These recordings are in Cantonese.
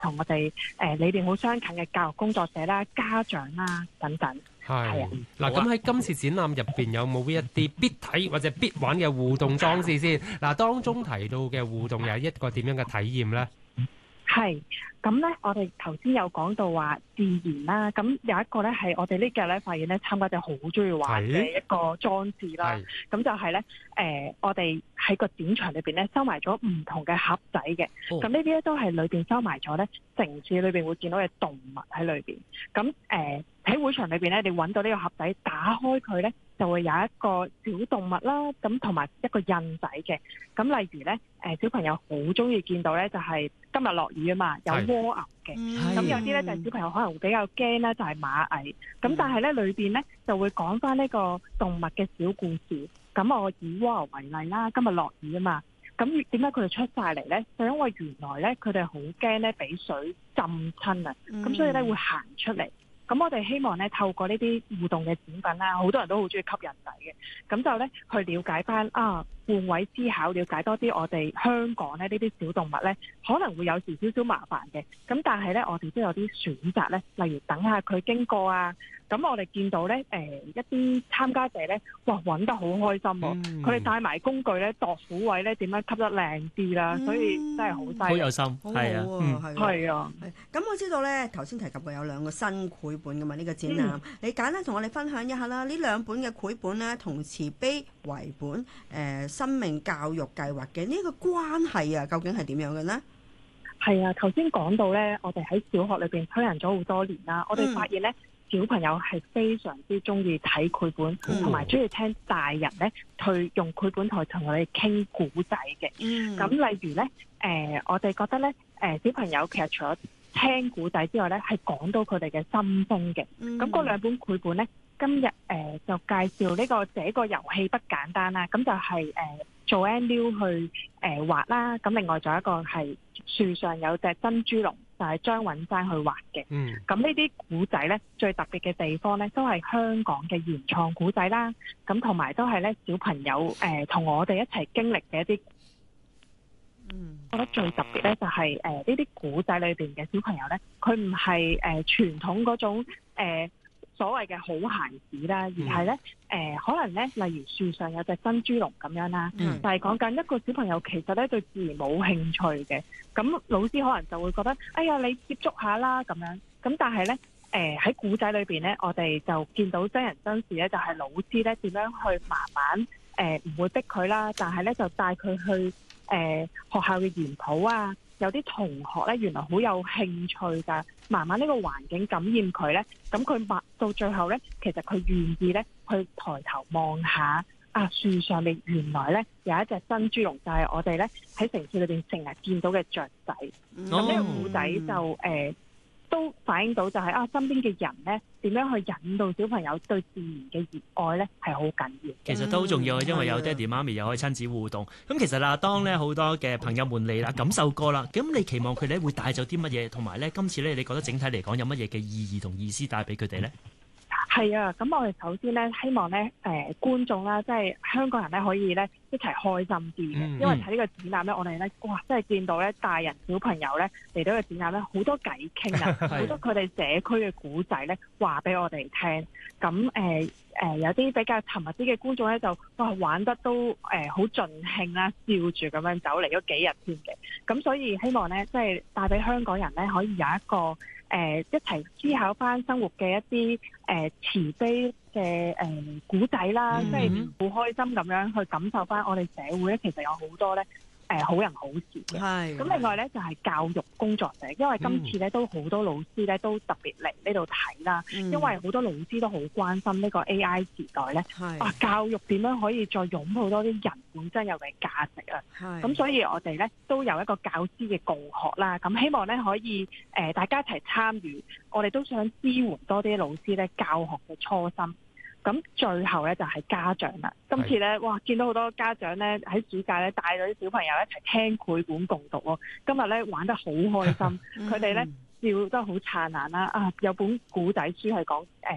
同我哋理念好相近嘅教育工作者啦、家長啦等等。係啊， 嗱，咁喺今次展覽入邊有冇一啲必睇或者必玩嘅互動裝置先？嗱，當中提到嘅互動又係一個點樣嘅體驗呢？ 係，咁咧，我哋頭先有講到話自然啦，咁有一個咧係我哋呢幾日咧發現咧參加者好中意玩嘅一個裝置啦，咁就係咧我哋喺個展場裏邊咧收埋咗唔同嘅盒仔嘅，咁呢啲咧都係裏邊收埋咗咧城市裏邊會見到嘅動物喺裏邊，咁喺會場裏邊咧，你揾到呢個盒仔，打開佢咧，就會有一個小動物啦，咁同埋一個印仔嘅。咁例如咧，小朋友好中意見到咧，就係今日落雨啊嘛，有蝸牛嘅。咁有啲咧就係小朋友可能會比較驚咧，就係螞蟻。咁但係咧裏邊咧就會講翻呢個動物嘅小故事。咁我以蝸牛為例啦，今日落雨啊嘛。咁點解佢哋出晒嚟咧？就因為原來咧佢哋好驚咧俾水浸親啊，咁所以咧會行出嚟。咁我哋希望咧透過呢啲互動嘅展品啦，好多人都好中意吸引仔嘅，咁就咧去了解翻換位思考，了解多啲我哋香港咧呢啲小動物咧可能會有時少少麻煩嘅，咁但係咧我哋都有啲選擇咧，例如等下佢經過啊。咁我哋見到咧，一啲參加者咧，哇揾得好開心喎！佢哋帶埋工具咧，度虎位咧，點樣吸得靚啲啦，所以真係好犀利， 好有心，係啊， 係啊。 咁我知道咧，頭先提及過有兩個新繪本噶嘛，呢個展覽，你簡單同我哋分享一下啦。呢兩本嘅繪本咧，同慈悲為本生命教育計劃嘅呢個關係啊，究竟係點樣嘅呢？ 係啊，頭先講到咧，我哋喺小學裏邊推行咗好多年啦，我哋發現咧。小朋友係非常之中意睇繪本，同埋中意聽大人咧去用繪本同我哋傾古仔嘅。咁例如咧，我哋覺得咧，小朋友其實除咗聽古仔之外咧，係講到佢哋嘅心聲嘅。咁嗰兩本繪本咧，今日就介紹呢個這個遊戲不簡單啦。咁就係做 Andy 去畫啦。咁另外仲有一個係樹上有隻珍珠龍。就係張允山去畫嘅，咁呢啲古仔咧最特別嘅地方咧，都係香港嘅原創古仔啦，咁同埋都係咧小朋友同我哋一齊經歷嘅一啲，我覺得最特別咧就係呢啲古仔裏邊嘅小朋友咧，佢唔係傳統嗰種所謂嘅好孩子啦，而係咧可能咧，例如樹上有隻珍珠龍咁樣啦，就係講緊一個小朋友其實咧對自然冇興趣嘅，咁老師可能就會覺得，哎呀你接觸下啦咁樣，咁但係咧喺古仔裏邊咧，我哋就見到真人真事咧，就係老師咧點樣去慢慢唔會逼佢啦，但係咧就帶佢去學校嘅園圃啊。有啲同學咧，原來好有興趣㗎，慢慢呢個環境感染佢咧，咁佢到最後咧，其實佢願意咧去抬頭望下樹上面原來咧有一隻珍珠龍，就係我哋咧喺城市裏邊成日見到嘅雀仔。咁呢個故仔就都反映到就係身邊嘅人咧點樣去引導小朋友對自然嘅熱愛咧係好緊要。 其實都好重要，因為有爹哋媽咪又可以親子互動。咁其實當咧好多嘅朋友們嚟啦，感受過啦，咁你期望佢哋會帶走啲乜嘢？同埋咧今次咧，你覺得整體嚟講有乜嘢嘅意義同意思帶俾佢哋咧？ 係啊，咁我哋首先咧希望咧觀眾啦，即係香港人咧可以咧一齊開心啲嘅，因為睇呢個展覽咧，我哋咧哇真係見到咧大人小朋友咧嚟到個展覽咧好多偈傾啊，好多佢哋社區嘅古仔咧話俾我哋聽。咁有啲比較沉默啲嘅觀眾咧就玩得都好盡興啦，笑住咁樣走嚟咗幾日添嘅。咁所以希望咧即係帶俾香港人咧可以有一個一齊思考翻生活嘅一啲慈悲嘅古仔啦，即係好開心咁樣去感受翻我哋社會咧，其實有好多咧好人好事嘅。咁另外咧就係教育工作者，因為今次咧都好多老師咧都特別嚟呢度睇啦，因為好多老師都好關心呢個 AI 時代咧，教育點樣可以再擁抱多啲人本身有嘅價值啊。咁所以我哋咧都有一個教師嘅共學啦，咁希望咧可以大家一齊參與，我哋都想支援多啲老師咧教學嘅初心。咁最後咧就係家長啦。今次咧，哇，見到好多家長咧喺暑假咧帶咗啲小朋友一齊聽繪本共讀喎。今日咧玩得好開心，佢哋咧笑得好燦爛啦。有本古仔書係講澤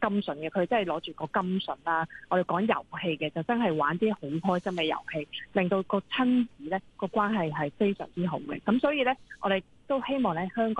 金筍嘅，佢真係攞住個金筍啦。我哋講遊戲嘅就真係玩啲好開心嘅遊戲，令到個親子咧個關係係非常之好嘅。咁所以咧，我哋都希望咧香港